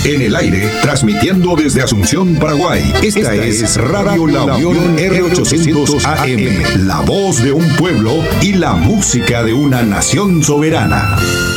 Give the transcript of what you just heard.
En el aire, transmitiendo desde Asunción, Paraguay. Esta es Radio La Unión R800 AM, la voz de un pueblo y la música de una nación soberana.